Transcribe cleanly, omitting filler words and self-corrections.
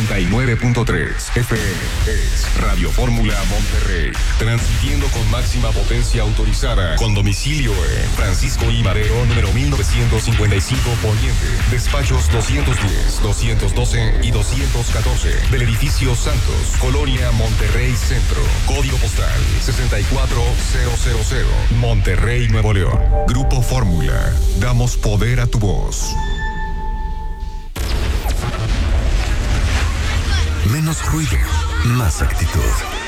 89.3 FM es Radio Fórmula Monterrey, transmitiendo con máxima potencia autorizada, con domicilio en Francisco I. Madero, número 1955 Poniente, despachos 210, 212 y 214 del edificio Santos, Colonia Monterrey Centro, código postal 64000, Monterrey, Nuevo León. Grupo Fórmula, damos poder a tu voz. Menos ruido, más actitud.